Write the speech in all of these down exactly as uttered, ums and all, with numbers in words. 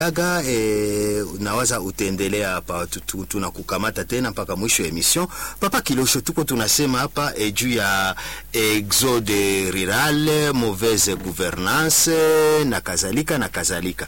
Aga e, nawaza utaendelea hapa, tunakukamata tena mpaka mwisho emission. Papa Kilosho, tuko tunasema hapa e, juu ya exode rural, mauvaise gouvernance na kadhalika na kadhalika.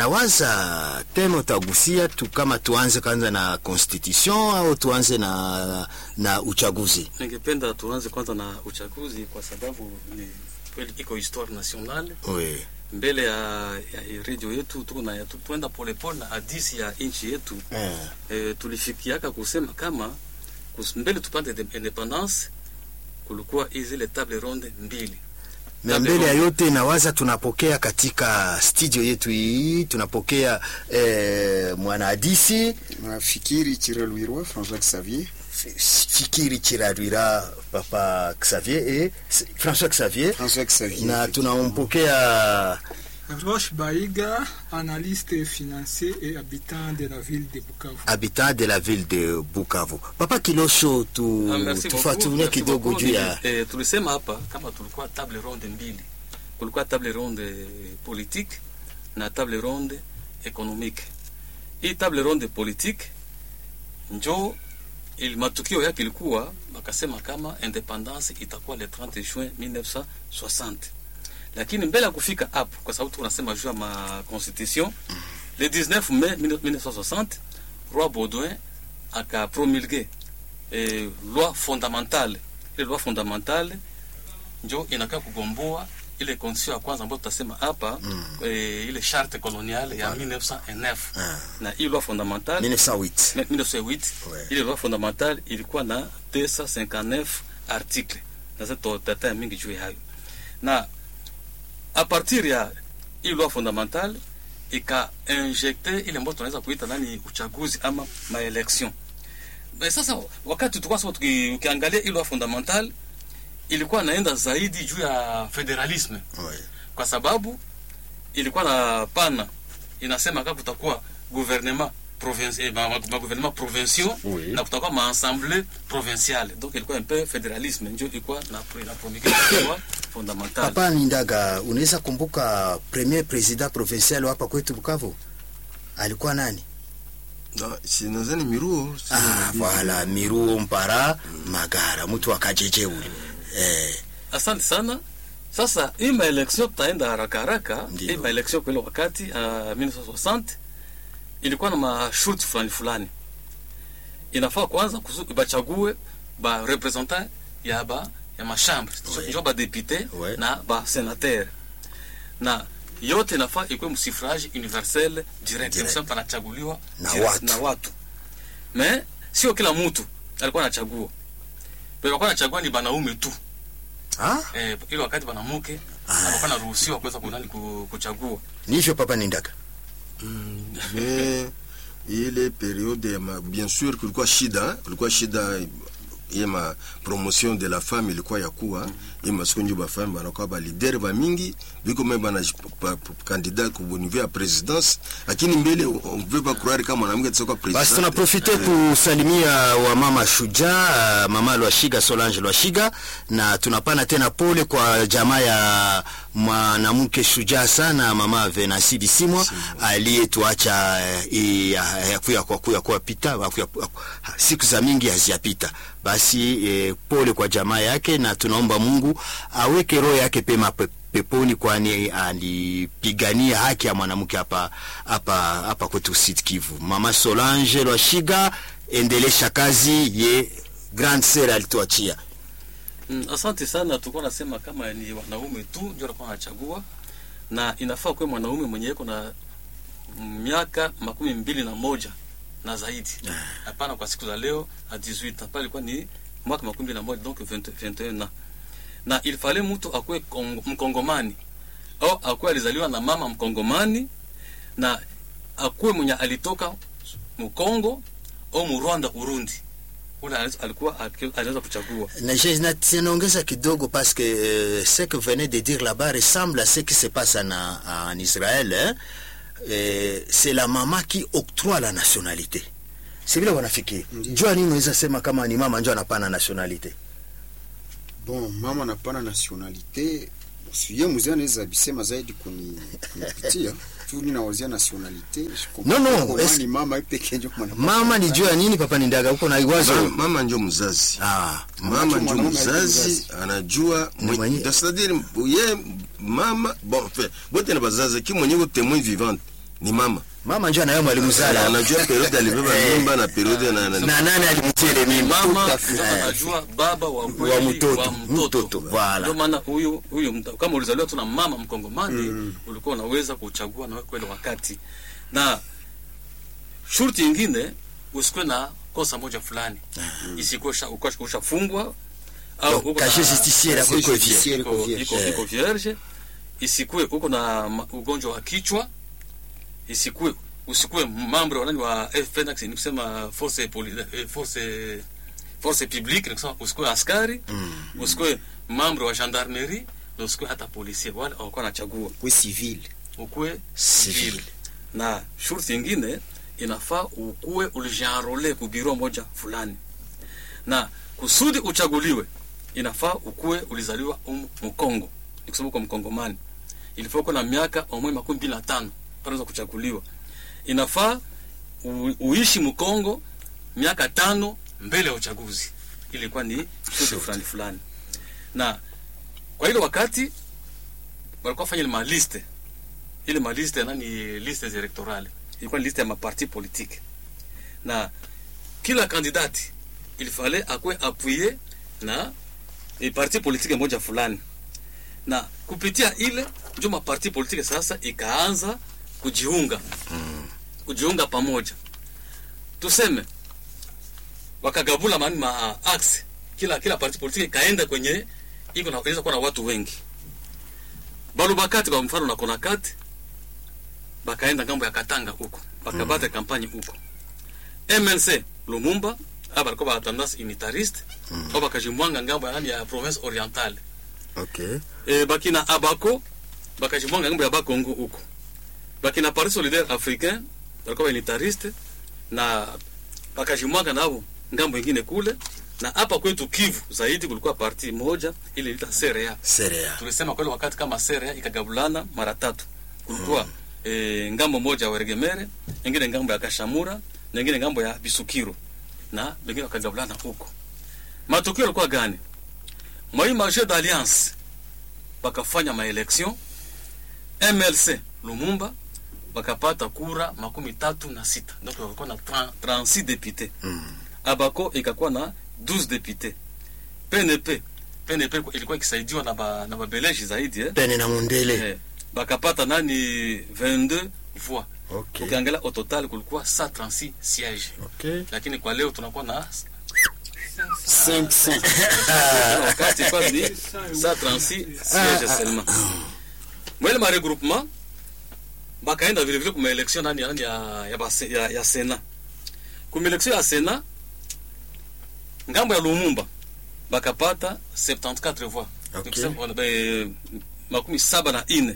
Nawaza tena utagusia tu, kama tuanze kwanza na constitution au tuanze na na uchaguzi. Ningependa tuanze kwanza na uchaguzi kwa sababu ni kweli iko histoire nationale. Oui. Mbele ya, ya radio yetu tuna tuenda pole pole na hadisi ya nchi yetu. Yeah. E, tulifikiaka kusema kama mbele tupate independence kulikuwa hizi ile table ronde mbili. Na mbele ya yote nawaza tunapokea katika studio yetu hii tunapokea eh, mwana hadisi Fikiri Chiralwirwa François Xavier. Fikiri Chiralwira Papa Xavier et François Xavier. François Xavier. Na tunampokea Roche Baïga, analyste financier et habitant de la ville de Bukavu. Habitant de la ville de Bukavu. Papa Kilosho, tu ah, tufuatilie kidogo juu ya eh, tulisema hapa kama tulikuwa table ronde mbili. Kulikuwa table ronde politique na table ronde économique. Hii table ronde politique njo il matukio yake ilikuwa wakasema kama independence itakuwa le trente juin mille neuf cent soixante. Lakini mbele ya kufika hapo, kwa sababu tunasema juu ya ma constitution, le dix-neuf mai mille neuf cent soixante, Roi Baudouin aka promulgué eh, loi fondamentale. Ile loi fondamentale njo inakaa kugomboa ile constitution ya kwanza ambayo tutasema hapa mm. eh, ile charte coloniale ya mille neuf cent neuf. Ah. Na ile loi fondamentale mille neuf cent huit. mille neuf cent huit. Ouais. Ile loi fondamentale ilikuwa na deux cent cinquante-neuf articles. Na sasa tata mingi juu hayo. Na a partir ya hii loi fondamentale ika injecte ile ambayo tunaweza kuita nani uchaguzi ama maelection. Na sasa wakati tulikuwa sasa tukiangalia hii loi fondamentale ilikuwa naenda zaidi juu ya federalisme. Ouais. Kwa sababu ilikuwa na pana inasema kama kutakuwa gouvernement provincial, ma, ma gouvernement provinciaux, oui. Na kutakuwa ma assemblée provinciale. Donc ilikuwa un peu fédéralisme ndio ilikuwa na na promulguer loi fondamentale. Papa Nindaga, unaweza kumbuka premier président provincial hapa kwetu Bukavu alikuwa nani? Na si nadhani Miruo. Ah, voilà, Miruo Mpara Magara, mtu akajeje ule. Eh, asante sana. Sasa hii ma election taenda haraka haraka. Hii ma election kwa ile wakati uh, mille neuf cent soixante ilikuwa na mashuti fulani fulani. Inafaa kwanza kubachague ba representant ya ba ya machambre, ouais. Njo ba député, ouais. Na ba sénateur. Na yote inafaa ikuwe msuffrage universel direct, direct. Panachaguliwa na watu. Na watu. Mais sio kila mtu alikuwa anachagua. Pero kwa anachagua ni banaume tu. Ah? Eh, ile wakati banamuke alikuwa anaruhusiwa kuweza kunani kuchagua. Nivyo Papa Nindaga. Mm, mais ile periode ya bien sûr kulikuwa shida, kulikuwa shida yema promotion de la femme ilikuwa ya kuwa yema sikunju ba femme banakuwa ba leader ba mingi biko même bana candidat ku niveau ya présidence, lakini mbele on veut pas croire kama mwanamke tsoka president. Basi tunaprofite kusalimia wa mama Shujaa, mama Lwashiga Solange Lwashiga, na tunapana tena pole kwa jamaa ya mwanamke shujaa sana mama Venasi Bisimwa aliyetuacha ya kuya kwa kuya kwa pita siku za mingi haziyapita. Basi eh, pole kwa jamaa yake, na tunaomba Mungu aweke roho yake pema pe, peponi, kwani alipigania haki ya mwanamke hapa hapa hapa kwetu Sud Kivu. Mama Solange Lwashiga, endelesha kazi ye grand sœur alituachia. Mm, asante sana. Tulikuwa nasema kama ni wanaume tu ndio walikuwa wanachagua, na inafaa kwa mwanaume mwenye yuko na miaka makumi mbili na moja na zaidi. Hapana kwa siku za leo a dix-huit, hapa ilikuwa ni mwaka makumi mbili na moja, donc vingt et un na. Na ilifale mtu akue mkongomani au akue alizaliwa na mama mkongomani, na akue mwenye alitoka Mkongo au mu Rwanda, Burundi. Ula alikuwa anaweza kuchagua. Na je naongeza kidogo parce que euh, ce que venez de dire là-bas ressemble à ce qui se passe en, en Israël, hein? Euh, c'est la maman qui octroie la nationalité. C'est vile wanafikiri. Njoo nini unaweza sema kama ni mama njoo anapana nationalité? Bon, mama anapana nationalité. Usiye mzee anaweza bisema zaidi kuni kunipitia. Tu ninawazia nationalite. No, no, Ni mama pekee ndio mwana. Mama ni juu ya nini papa ni ndaga huko na iwazo? Mama, mama ndio mzazi. Ah, Mama ndio mwanaume mzazi, anajua mwenye- c'est-à-dire ye mama bon fait bote na bazazi ki mwenye ko témoin vivant ni mama. mama njoo anayo mwalimu Zala. Anajua periode alibeba mimba na periode na na Na nani alimtia ile mimba? mama Tout à fait. anajua baba wa Wa kweli mtoto, wa mtoto, mtoto. voilà. Ndio maana huyu huyu mta- kama ulizaliwa tu na mama mkongomani mm. ulikuwa unaweza kuchagua na wewe kweli wakati. Na shurti nyingine usikuwe na kosa moja fulani. Isikuwe sha- uko- ushafungwa au Donc, uko casier na- justicier Casier ako justicier. iko vierge. iko iko vierge. Isikuwe uko na ma- ugonjwa wa kichwa. Isikuwe usikuwe mambo wa nani wa F P N X ni kusema force poli, eh, force force publique ni kusema usikuwe askari mm. usikuwe mambo wa gendarmerie na usikuwe hata policier wale wako wanachagua Kwa civil. ukuwe Civil. civil. Na shurti nyingine inafaa ukuwe ulijienrole ku biro moja fulani, na kusudi uchaguliwe inafaa ukuwe ulizaliwa umu Mkongo, ni kusema uko Mkongomani, ilifaa uko na miaka omwe makumi mbili na tano unaweza kuchaguliwa. Inafaa u, uishi Mkongo miaka tano mbele ya uchaguzi, ilikuwa ni shurti fulani fulani. Na kwa ile wakati walikuwa fanya ile maliste ile maliste nani liste electorale ilikuwa ni liste ya maparti politique, na kila kandidati ilifale akwe appuyer na e parti politique moja fulani, na kupitia ile ndio maparti politique sasa ikaanza kujiunga mm. kujiunga pamoja, tuseme wakagabula mani ma axe, kila kila parti politique kaenda kwenye iko na inaweza kuwa na watu wengi. Balubakati kwa mfano na Konakati bakaenda ngambo ya Katanga huko bakabata mm. kampanye huko. M L C Lumumba aba kwa ba tendance unitariste mm. au bakajimwanga ngambo ya nani ya province orientale. Okay. E, bakina Abako bakajimwanga ngambo ya Bakongo huko. Bakina Parti Solidaire Africain balikuwa unitariste na bakajimwanga nao ngambo nyingine kule, na hapa kwetu Kivu zaidi kulikuwa parti moja ile ilita Serea. Serea. Tulisema kweli wakati kama Serea ikagabulana mara tatu. Kulikuwa mm. e, ngambo moja ya Weregemere, nyingine ngambo ya Kashamura, nyingine ngambo ya Bisukiro, na wengine wakagabulana huko. Matokeo yalikuwa gani? Moi marché d'alliance bakafanya maelection, M L C Lumumba bakapata kura makumi tatu na sita, donc walikuwa na trente-six députés. Mm. Abako ikakuwa na douze députés. P N P P N P ilikuwa ikisaidiwa na ba, na babeleji zaidi eh. Pene na Mundele. Eh, bakapata nani vingt-deux voix. Okay. Ukiangalia au total kulikuwa cent trente-six sièges. Okay. Lakini kwa leo tunakuwa na cinq cents. wakati kwa ni cent trente-six sièges seulement. Mwele ma regroupement bakaenda vile vile kuma election nani nani ya ya, base, ya, ya Sena. Kuma election ya Sena ngambo ya Lumumba bakapata soixante-quatorze voix. Okay. Tukisema wana be makumi saba na ine.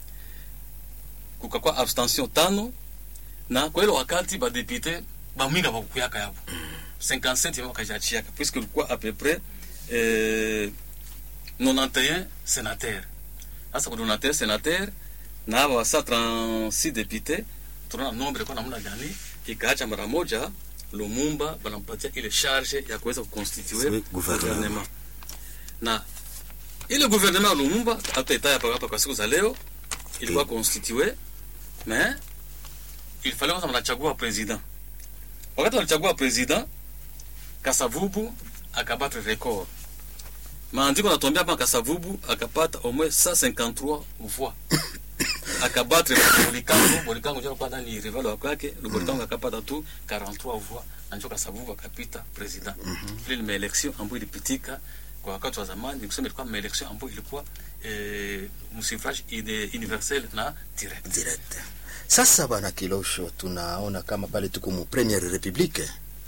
Kukakuwa abstention tano, na kwa ile wakati ba député ba minga bakukuyaka yabo cinquante-sept wakajachiaka, puisque ilikuwa à peu près euh quatre-vingt-onze sénateurs. Sasa kwa quatre-vingt-onze sénateurs na wa cent trente-six députés, tunaona nombre kwa namna gani ikaacha mara moja Lumumba banampatia ile charge ya kuweza kuconstituer gouvernement. Na ile gouvernement Lumumba hata itaya hapa kwa siku za leo ilikuwa constitué, mais il fallait kwanza mnachagua president. Wakati walichagua president, Kasavubu akabatre record. Maandiko natuambia hapa Kasavubu akapata au moins cent cinquante-trois voix. Akabatre Bolikango, Bolikango ndio kwa ndani rival wake, Bolikango akapata tu quarante-trois voix, na ndio Kasavubu akapita president. Ile ni election ambayo ilipitika kwa wakati wa zamani, nikusema ilikuwa election ambayo ilikuwa eh suffrage universel na direct. Direct. Sasa bana Kilosho, tunaona kama pale tuko mu Première République.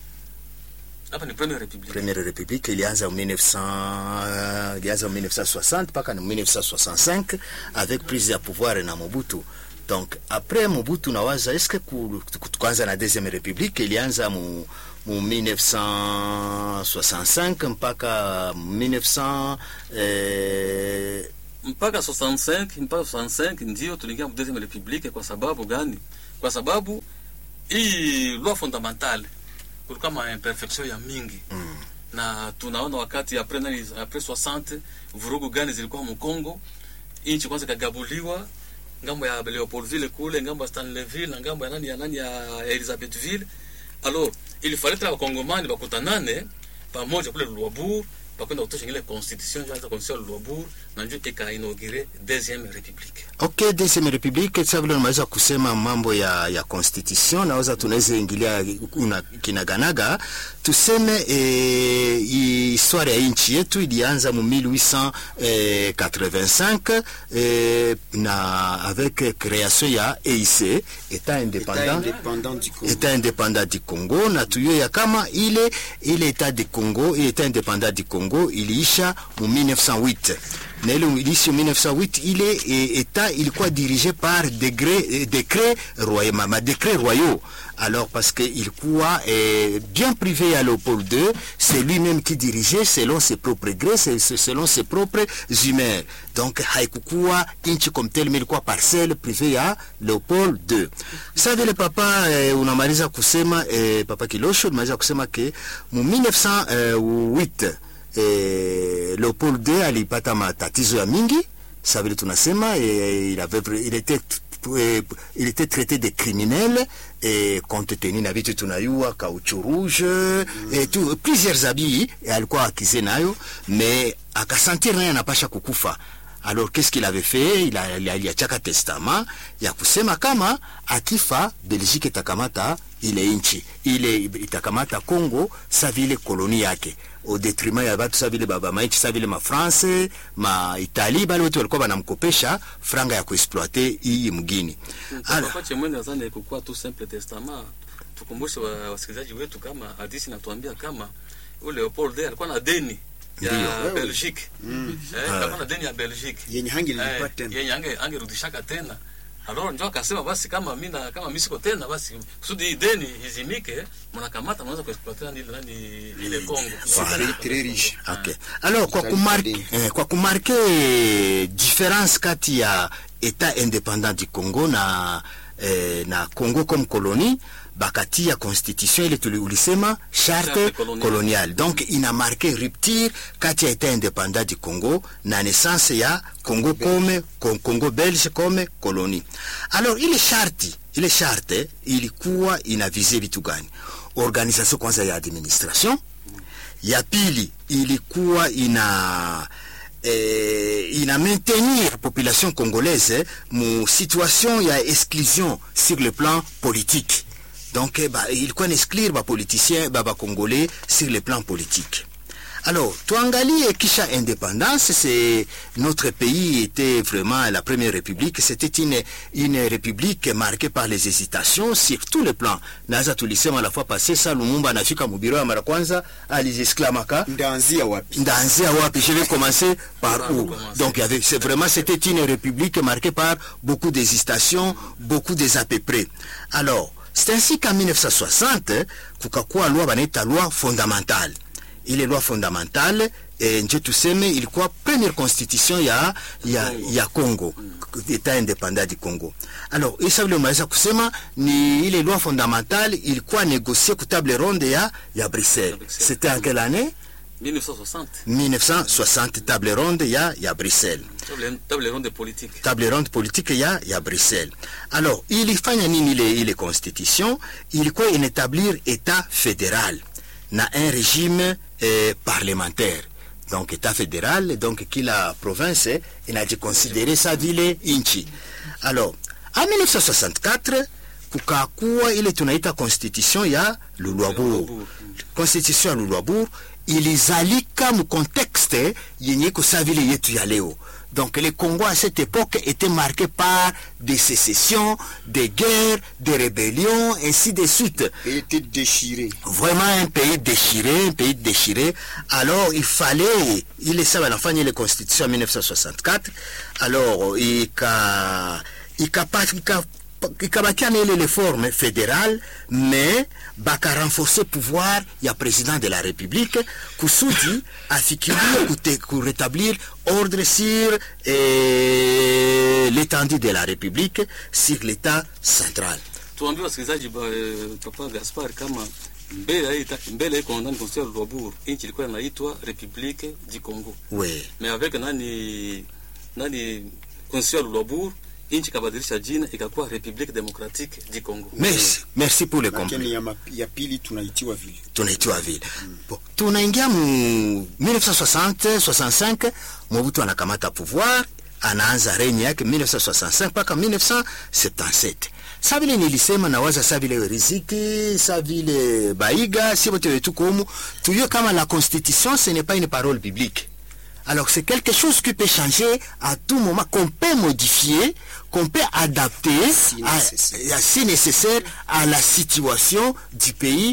Hapa ni Première République. Première République ilianza en mille neuf cents, ilianza en mille neuf cent soixante mpaka en mille neuf cent soixante-cinq avec prise ya pouvoir na Mobutu. Donc après Mobutu nawaza est-ce que tukaanza na Deuxième République ilianza mu mu mille neuf cent soixante-cinq mpaka mille neuf cents mpaka soixante-cinq mpaka soixante-cinq ndio tuliingia mu deuxième république. Kwa sababu gani? Kwa sababu hii loi fondamentale kulikuwa ma imperfection ya mingi mm. na tunaona wakati après après soixante vurugu gani zilikuwa mu Kongo. Inchi kwanza kagabuliwa ngambo ya Leopoldville kule, ngambo ya Stanleyville na ngambo ya nani ya nani ya Elizabethville. Alors il fallait la Wakongomani bakutanane pamoja kule Luabur bakwenda kutosha ile constitution ya constitution ya Luabur na ndio ika inaugure deuxième république. Okay, deuxième république sasa vile unaweza kusema mambo ya ya constitution, naweza tunaweza ingilia una kinaganaga tuseme eh, histoire ya nchi yetu ilianza mu mille huit cent quatre-vingt-cinq eh, na avec création ya E I C, état indépendant état indépendant du Congo, na tuyo ya kama ile ile état du Congo et état indépendant du Congo iliisha mu mille neuf cent huit. Na ile iliisha mille neuf cent huit, ile état ilikuwa dirigé par décret décret royaux, ma décret royaux. Alors parce que ilikuwa eh, bien privé à Léopold deux, c'est lui-même qui dirigeait selon ses propres grés, selon ses propres humeurs. Donc haikukuwa inchi comme tel, mais ilikuwa parcelle privée ya Léopold deux. Sasa vile papa eh, unamaliza kusema eh, papa Kilosho unamaliza kusema ke mu mille neuf cent huit eh, Léopold deux alipata matatizo ya mingi. Sasa vile tunasema eh, il avait il était il était traité de criminel et compte tenu na vitu tunayua caoutchouc rouge mm. et tout plusieurs habits alikuwa akize nayo, mais akasentir naye anapasha kukufa. Alors qu'est-ce qu'il avait fait? Il a aliachaka testament ya kusema kama akifa Belgique itakamata ile inchi ile itakamata Congo sa vile koloni yake, au détriment ya watu sa vile baba maichi sa vile ma France ma Italie bali wote walikuwa banamkopesha franga ya kuexploiter hii mgini. Alors kwa chemwe nadhani kukua tu simple testament, tukumbushe wasikilizaji wetu kama hadithi inatuambia kama ule Leopold alikuwa na deni ya Belgique. Mm. Eh, kama na deni ya Belgique. Yenye hangi lilipa tena. Yenye hangi angerudishaka tena. Alors ndio akasema basi kama mimi na kama mimi siko tena basi kusudi deni izimike mnakamata mnaweza kuexploiter ile nani ile Congo. C'est très riche. Okay. Alors kwa kumarke eh, kwa kumarke différence kati ya état indépendant du Congo na eh, na Congo comme colonie, bakati ya constitution ile tuliulisema charte coloniale. Donc ina marqué rupture kati ya état indépendant du Congo na naissance ya Congo comme Congo belge comme colonie. Alors ile charte ile charte ilikuwa inavise vitu gani? Organisation kwanza ya administration, ya pili ilikuwa ina eh, ina maintenir population congolaise mu situation ya exclusion sur le plan politique. Donc bah, il faut exclure les politiciens bah, bah, congolais sur le plan politique. Alors, Touangali kisha indépendance, c'est notre pays était vraiment la première république. C'était une une république marquée par les hésitations sur tous les plans. Naza tulisema la fois passée ça Lumumba anafika mubiro ya mara kwanza alizesclamaka ndaanzia wapi ndaanzia wapi je vais commencer par où. Donc il y avait c'est vraiment c'était une république marquée par beaucoup d'hésitations, beaucoup des à peu près. Alors c'est ainsi qu'en mille neuf cent soixante, kukakuwa loi banaita loi fondamentale. Ile loi fondamentale eh, nje tuseme ilikuwa première constitution ya ya ya Congo, état indépendant du Congo. Alors isa vile maweza kusema ni ile loi fondamentale ilikuwa négociée ku table ronde ya ya Bruxelles. C'était en quelle année? mille neuf cent soixante. mille neuf cent soixante, table ronde ya ya Bruxelles. Table, table ronde politique. Table ronde politique ya ya Bruxelles. Alors ilifanya nini ile ile constitution? Ilikuwa inétablir état fédéral na un régime eh, parlementaire. Donc état fédéral, donc kila province inaji considérer sa vile inchi. Alors en mille neuf cent soixante-quatre kukakuwa ile tunaita constitution ya Lualaba. Constitution ya Lualaba ilizalika mu contexte yenye kusavile yetu ya leo. Donc le Congo à cette époque était marqué par des sécessions, des guerres, des rébellions, ainsi de suite. Il était déchiré. Vraiment un pays déchiré, un pays déchiré. Alors il fallait, il est ça, l'enfant de la Constitution en mille neuf cent soixante-quatre. Alors il a, il a pas, il a ikabakia na ile ile forme fédérale mais baka renforcer pouvoir ya président de la République kusudi afikirie kute, kurétablir ordre sur eh, l'étendue de la République sur l'état central. Tuambie wasikilizaji eh, Papa Gaspar kama mbele mbele iko ndani Constitution Lwabur inchi ilikuwa inaitwa République du Congo. Oui. Mais avec nani nani Constitution Lwabur inchi kabadilisha jina ikakuwa République démocratique du Congo. Merci, merci pour le compliment. Ya, ya pili tunaitiwa vile. Tunaitiwa vile. Mm. Bon, tunaingia mu mille neuf cent soixante soixante-cinq Mobutu anakamata pouvoir, anaanza reign yake mille neuf cent soixante-cinq mpaka mille neuf cent soixante-dix-sept. Sa vile nilisema na waza sa vile Riziki, sa vile Baiga, si wote wetu komu, tuyue kama la constitution ce n'est pas une parole biblique. Alors c'est quelque chose qui peut changer à tout moment, qu'on peut modifier, qu'on peut adapter si à, nécessaire. à, si nécessaire à la situation du pays,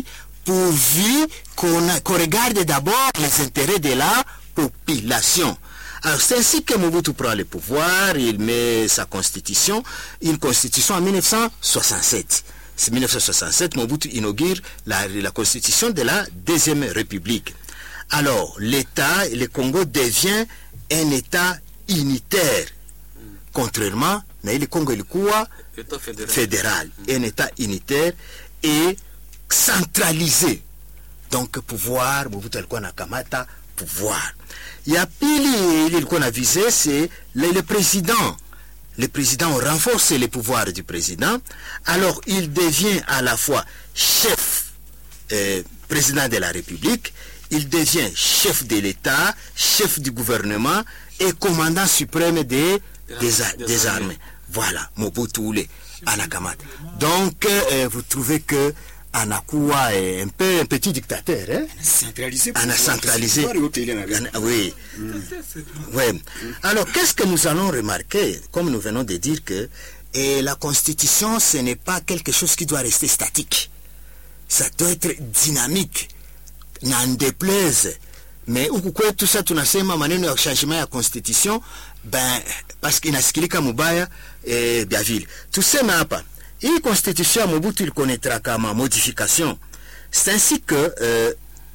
pourvu qu'on, a, qu'on regarde d'abord les intérêts de la population. Alors c'est ainsi que Mobutu prend le pouvoir, il met sa constitution, une constitution en mille neuf cent soixante-sept. C'est mille neuf cent soixante-sept, Mobutu inaugure la, la constitution de la Deuxième République. Alors, l'État, le Congo devient un État unitaire, contrairement à le Congo ilikuwa fédéral, fédéral mm. un État unitaire et centralisé. Donc, pouvoir, Mobutu alikuwa nakamata pouvoir. Ya pili ilikuwa na visé, c'est le, le président. Le président renforce les pouvoirs du président. Alors, il devient à la fois chef, euh, président de la République, il devient chef de l'État, chef du gouvernement et commandant suprême des, des, des, des armées. Voilà, Mobutu Ule anakamata. Donc, euh, vous trouvez que anakuwa est un peu un petit dictateur, hein? Centralisé. On a centralisé. Oui. Mm. Oui. Alors, qu'est-ce que nous allons remarquer, comme nous venons de dire que et la Constitution, ce n'est pas quelque chose qui doit rester statique. Ça doit être dynamique. N'en déplaise. Mais huku kwetu sasa tunasema maneno ya changement ya constitution ben parce que inasikilika mubaya eh, bia vile. Tuseme hapa hii constitution ya Mobutu il connaîtra kama modification. C'est ainsi que euh,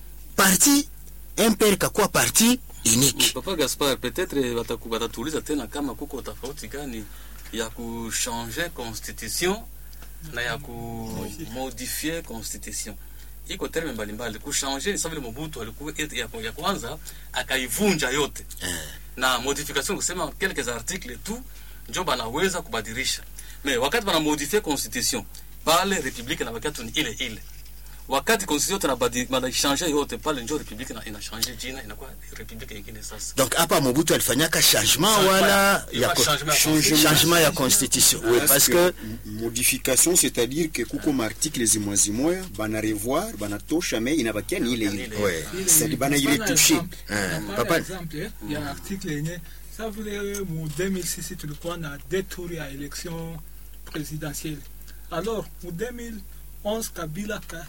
parti imperi kakuwa parti unique. Papa Gaspar, peut-être watatuuliza tena kama kuko tofauti gani ya kuchanger constitution na ya kumodifier constitution. Iko terme mbalimbali. Kuchanger ni sawa vile Mobutu alikuwa ya kwanza akaivunja yote. Eh. Na modification kusema quelques articles tu ndio banaweza kubadilisha. Mais wakati bana modifier constitution, pale republique na wakati ni ile ile. Wakati constitution tunabadi bana changer yote pale ndio republique na ina changer jina inakuwa republique nyingine sasa. Donc hapa Mobutu alifanyaka changement wala ya changement ya constitution. Oui, parce que modification c'est-à-dire que kuko article zimwazimoya bana revoir bana tosha mais inabakia ni ile ile. Ouais. C'est bana ile toucher. Par exemple, il y a un article yenye ça voulait mu deux mille six tulikuwa na détour ya élection présidentielle. Alors, mu deux mille onze Kabila ka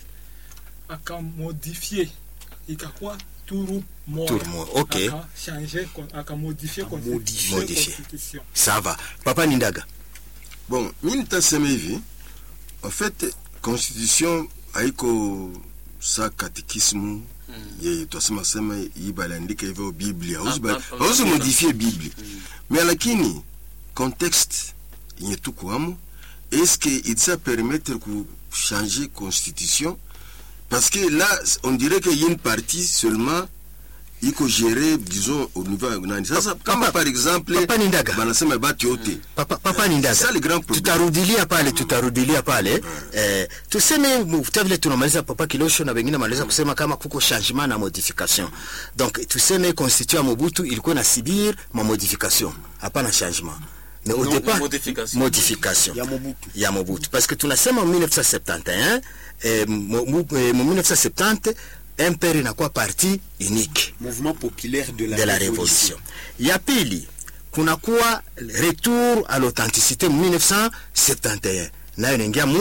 aka modifier ikakuwa turu moja. Turu moja, ok. Aka changer, aka modifier constitution. Ça va. Papa Nindaga. Bon, mimi nitasema hivi. En fait, constitution haiko sa katekismu ye twasema sema ibalaandika hivyo Biblia. Hauzi modifier Biblia. Mais lakini contexte yenye tuko amo, est-ce que il ça permettre ku changer constitution? Parce que là, on dirait qu'il y a une partie seulement il faut gérer, disons, au niveau ça, ça, comme par exemple Papa Nindaga banasema bati yote Papa, Papa Nindaga ça le grand problème. Tutarudilia pale tutarudilia pale eh, tuseme mtavile tunamaliza Papa Kilosho na wengine maliza kusema kama kuko changement na modification. Donc tuseme constitution Mobutu ilikuwa na subir ma modification hapana changement. Mais au non, départ modification, modification. Ya Mobutu. Ya Mobutu parce que tunasema en mille neuf cent soixante et un eh, mo, mo, eh, mille neuf cent soixante un père inakuwa parti unique. Mouvement populaire de la, de la révolution. Ya pili kunakuwa retour à l'authenticité mille neuf cent soixante et un. Nayo nengia mu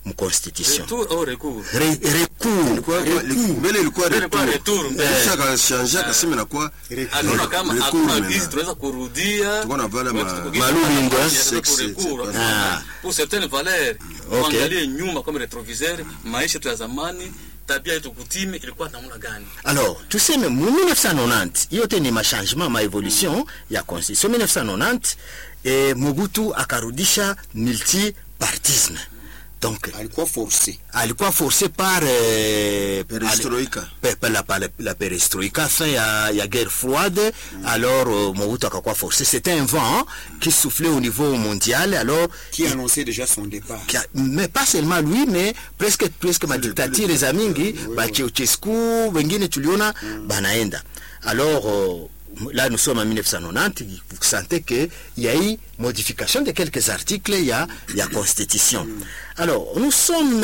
mconstitution. Retour au recours. Re, recours Ilikuwa- recours. mbele ilikuwa Ilikuwa retour. retour. Kisha akashanja akasema inakuwa Anaona kama recours hakuna maintenant. gizi tunaweza kurudia. Tuko na vala ma- malulu, hein? Recours. Ah. Pour certaines valeurs. Okay. Kuangalia nyuma kama retroviseur, maisha tu ya zamani, tabia yetu kutime ilikuwa namna gani? Alors, tuseme mu mille neuf cent quatre-vingt-dix yote ni machangement ma evolution ya constitution mille neuf cent quatre-vingt-dix, eh, Mobutu akarudisha multipartisme. Donc alikuwa forcé alikuwa forcé par eh, Perestroika. pe- pe- la, la, la perestroika, fin ya, ya guerre froide. Mm. Alors euh, Mobutu akakuwa forcé, c'était un vent qui soufflait au niveau mondial. Alors qui annonçait déjà son départ. qui a- mais pas seulement lui, mais presque presque madiktatire za mingi ba Ceausescu wengine tuliona banaenda. Alors euh, là nous sommes en mille neuf cent quatre-vingt-dix, vous sentez que il y a eu modification de quelques articles, il y a il y a constitution. Alors nous sommes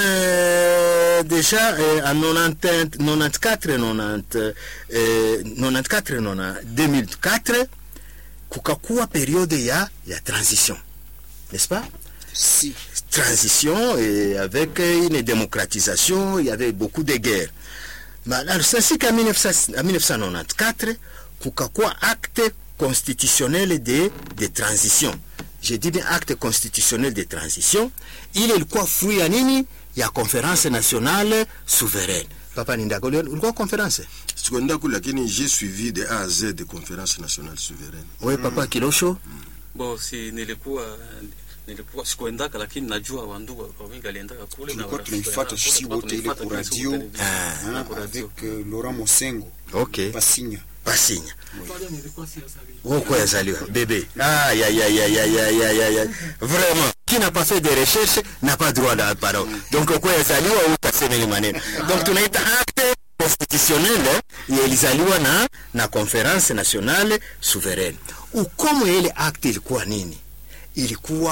euh, déjà euh, en quatre-vingt-quinze quatre-vingt-quatorze euh, quatre-vingt-quatorze deux mille quatre, kukakuwa période ya ya transition, n'est-ce pas? Si Transition et avec une démocratisation, il y avait beaucoup de guerres. Mais alors, c'est ainsi qu'en mille neuf cent quatre-vingt-quatorze, kukakuwa acte constitutionnel de, de transition. Je dis bien acte constitutionnel de transition. Il est quoi fruit à nini? Il y a conférence nationale souveraine. Papa Nindagolio, ulikuwa conférence? Sikwenda kule lakini j'ai suivi de A à Z de conférence nationale souveraine. Oui, papa Kilosho. Bon, si nilikuwa nilikuwa sikuendaka, lakini najua wandugu wengi aliendaka kule na tulikuwa tunaifuata sisi wote ile ku radio Ah, hein, avec euh, Laurent Mosengo Ok. Pasinya. Pasinya. Pale nilikuwa siyazaliwa. Woko yazaliwa bébé. Ah, ya ya ya ya ya ya ya ya. Vraiment, qui n'a pas fait de recherche n'a pas droit à la parole. Donc kwa yazaliwa utasema ni maneno. Donc tunaita acte constitutionnel eh, ilizaliwa na na conférence nationale souveraine. Ukomo ile acte ilikuwa nini? Ilikuwa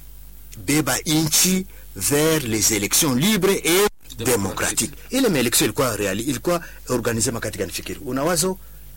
kubeba inchi vers les élections libres et démocratiques. Ile maelection ilikuwa reali, ilikuwa organisée makatika nifikiri. Unawazo?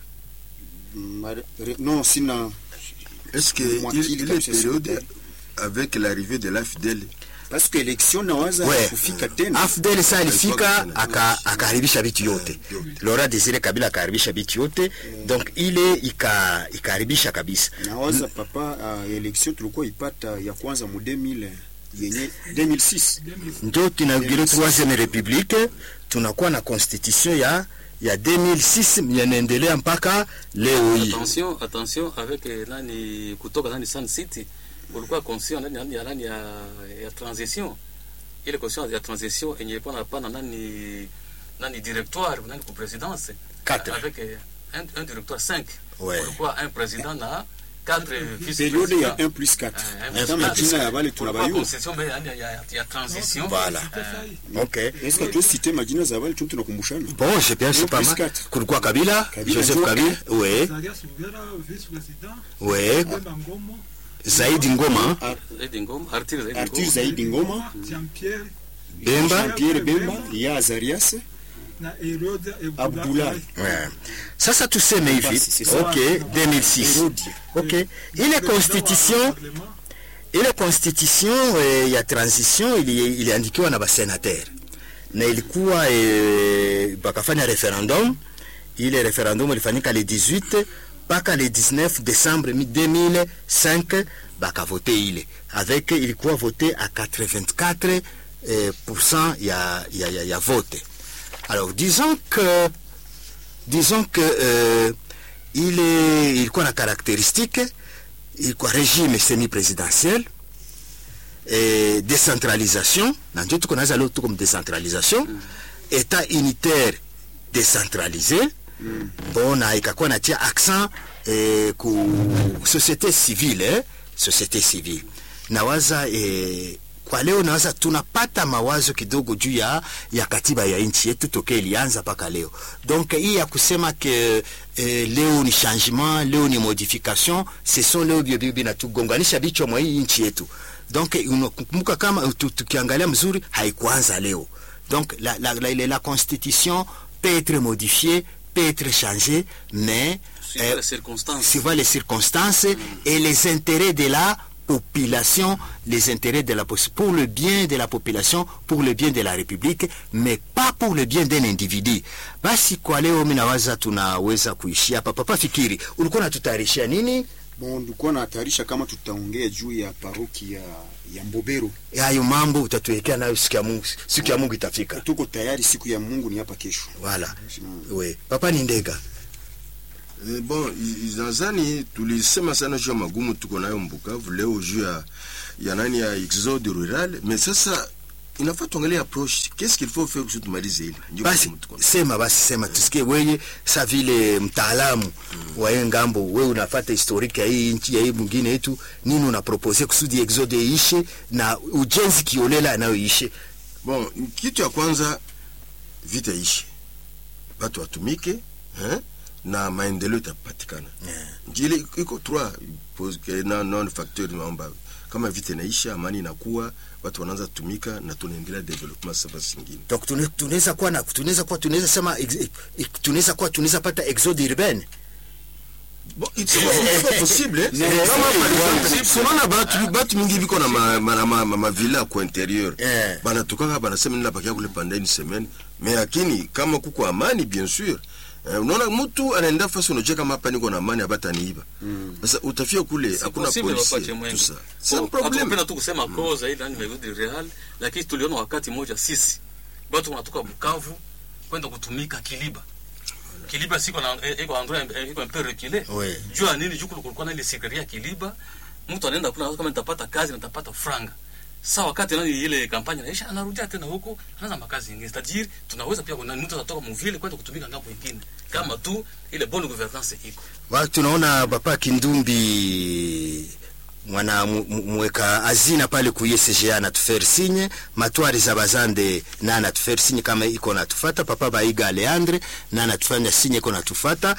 Ma- re- Non, sina Est-ce que Mwakili il, il kama est période sisi- avec l'arrivée de l'A F D L parce que election nawaza Ouais. kufika tena. Afdel sa alifika Alikuwa aka akaharibisha vitu yote. Laurent Désiré Kabila akaharibisha vitu yote. Donc ile ika ikaharibisha kabisa. Nawaza papa uh, election tulikuwa ipata ya kwanza mu deux mille yenye deux mille six. Ndio tunaugire troisième république, tunakuwa na constitution ya ya deux mille six yanaendelea mpaka leo hii. Attention, attention avec eh, nani kutoka nani Sun City ulikuwa conscient nani nani ya nani ya, ya transition. Ile conscient ya transition yenye ilikuwa na pana nani nani directoire nani ku présidence Quatre. avec eh, un, un directoire cinq. Ouais. Ulikuwa un président na quatre vice Période présidents. ya un plus quatre. Eh, Kama jina ya wale tunabayua. constitution mais yani ya, ya, ya transition. Voilà. OK. Est-ce que tu citer majina za wale tunakumbushana? Bon, je pense Un pas plus mal. quatre. Kulikuwa Kabila, Kabila Joseph ndio- Kabila, oui, Zarias Lugera, vice-président. oui, Bemba Ngomo. Zaidi Ngoma, Ar- Zaidi Ngoma, Arthur Zaidi Arthur Ngoma. Zaidi Ngoma, Jean-Pierre Bemba. Jean-Pierre Bemba, ya Azarias, na Herode Abdullah. Ouais. Sasa tuseme hivi, Basi, c'est ça. OK, deux mille six. Herodier. OK. Ile constitution, ile constitution eh, ya transition ili iliandikiwa na basenateur. Na ilikuwa eh, bakafanya referendum. Ile referendum ilifanyika le dix-huit mpaka le dix-neuf décembre deux mille cinq bakavote ile. Avec ilikuwa voté à quatre-vingt-quatre eh, pour cent ya ya ya, ya vote. Alors disons que disons que euh, il est ilikuwa na caractéristique, ilikuwa régime semi-présidentiel, et décentralisation, na ndio tuko naza leo tuko mu décentralisation, état unitaire décentralisé, bon na ikakuwa natia accent eh, ku société civile eh, société civile. Nawaza eh, kwa leo nawaza tunapata mawazo kidogo juu ya ya katiba ya nchi yetu tokea ilianza mpaka leo. Donc hii ya kusema ke eh, leo ni changement, leo ni modification, ce sont leo bio bio na tugonganisha bichwa mwa hii nchi yetu. Donc unakumbuka kama tu- tukiangalia mzuri haikuanza leo. Donc la la, la, la, la constitution peut être modifiée, peut être changée, mais Suivant les circonstances. suivant les circonstances et les intérêts de la population, les intérêts de la pour le bien de la population, pour le bien de la République, mais pas pour le bien d'un individu. Basi kwa leo mimi nawaza tunaweza kuishia hapa. Papa Fikiri, ulikuwa unatutayarishia nini? Bon, nilikuwa natayarisha kama tutaongea juu ya paroki ya ya Mbobero. Hayo mambo utatuwekea nayo siku ya Mungu. Siku ya Mungu itafika. Tuko tayari, siku ya Mungu ni hapa kesho. Wala. We, Papa Nindega. Eh, bon, nadhani tulisema sana juu ya magumu tuko nayo Mbukavu leo juu ya ya nani ya exode rural, mais sasa inafaa tuangalie approach. Qu'est-ce qu'il faut faire pour tumalize hili? Basi sema basi sema tusikie wewe sa vile mtaalamu mm. wa ngambo, wewe unafuata historiki ya hii nchi ya hii mwingine yetu, nini una propose kusudi exode ishe na ujenzi kiolela anayoishe? Bon, kitu ya kwanza vita ishe. Watu watumike, eh? Na maendeleo itapatikana. Yeah. Njile iko trois na non facteur naomba. Kama vita inaisha, amani inakuwa, watu wanaanza tumika na tunaendelea development sasa zingine. Donc tunaweza kuwa na tunaweza kuwa tunaweza sema tunaweza kuwa tunaweza pata exode urbain. Bon, it's not possible. Kama par exemple, sona batu batu mingi biko na ma ma ma, ma, ma villa kwa interieur. Yeah. Bana tukanga bana sema nila bakia kule pendant une semaine, mais lakini kama kuko amani bien sûr. Uh, unaona mtu anaenda fasi unajua kama hapa niko na amani abata niiba. Sasa mm. utafia kule hakuna polisi. Tusa. Sasa problem pena tu kusema mm. koza ile ndani ya real, lakini tuliona wakati mmoja sisi watu wanatoka Bukavu kwenda kutumika Kiliba. Kiliba siko na iko Android iko un peu reculé. Jua nini juku kulikuwa na ile secretariat Kiliba. Mtu anaenda kuna kama nitapata kazi na nitapata franga. Sasa wakati nani ile kampanya inaisha anarudia tena huko anaanza makazi nyingine. Tajiri tunaweza pia kuna mtu atatoka mvile kwenda kutumika ngambo nyingine. Kama tu ile bonne gouvernance iko. Watu tunaona Papa Kindumbi mwana mweka hazina pale ku I C G A na tufer signe matwari za bazande na na tufer signe kama iko na tufata. Papa Baiga Leandre na na tufanya signe iko na tufata.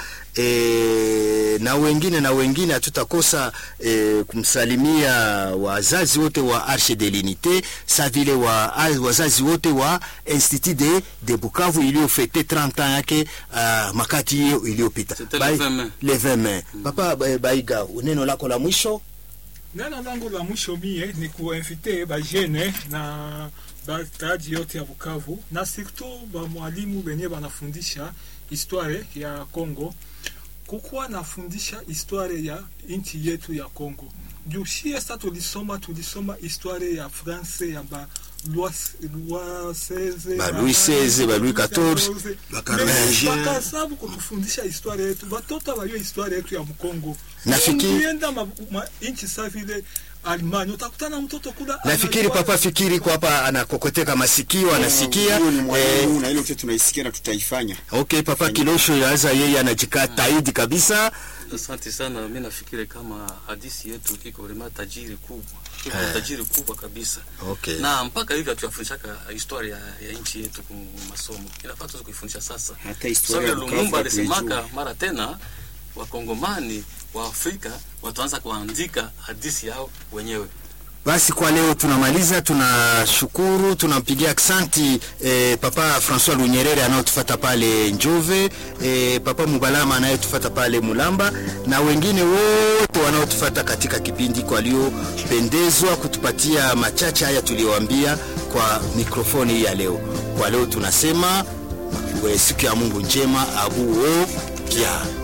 E, na wengine na wengine hatutakosa e, kumsalimia wazazi wote wa Arche de l'Unité, sa vile wa wazazi wote wa Institut de, de Bukavu iliyofete trente ans yake uh, makati hiyo iliyopita le vingt mai. Mm. Papa Baiga, neno lako la mwisho? Neno langu la mwisho mie ni kuinvite ba jene na bataji yote ya Bukavu na surtout ba mwalimu benye banafundisha histoire ya Kongo, kukuwa nafundisha histoire ya inchi yetu ya Kongo. Juu shie sa tulisoma tulisoma histoire ya France ya ba Louis seize ba Louis seize ba Louis quatorze ba Carolingien. Baka sababu kutufundisha histoire yetu, batoto ba yo histoire yetu ya Mkongo. Nafikiri ukienda ma, ma inchi sa vile Alimani utakutana mtoto kula. Nafikiri Papa Fikiri kwa hapa anakokoteka masikio anasikia eh, na ile kitu tunaisikia na tutaifanya. Okay, Papa Kilosho yaanza yeye anajikata taidi kabisa. Asante sana. Mimi nafikiri kama hadithi yetu iko vraiment tajiri kubwa. Iko tajiri kubwa kabisa. Okay. Na mpaka hivi tutafundishaka historia ya, ya nchi yetu kwa masomo. Inafaa tuweze kuifundisha sasa. Hata historia ya Lumumba alisemaka mara tena Wakongomani wa Afrika wataanza kuandika hadithi yao wenyewe. Basi kwa leo tunamaliza, tunashukuru, tunampigia aksanti eh, Papa François Lunyerere anayetufuata pale Njove, eh, Papa Mubalama anayetufuata pale Mulamba na wengine wote wanaotufuata katika kipindi kwa leo pendezwa kutupatia machache haya tuliowaambia kwa mikrofoni ya leo. Kwa leo tunasema siku ya Mungu njema abuo pia.